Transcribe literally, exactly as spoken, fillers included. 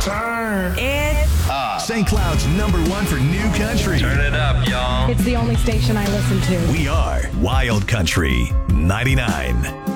Turn It's up. Saint Cloud's number one for new country. Turn it up, y'all. It's the only station I listen to. We are Wild Country ninety-nine.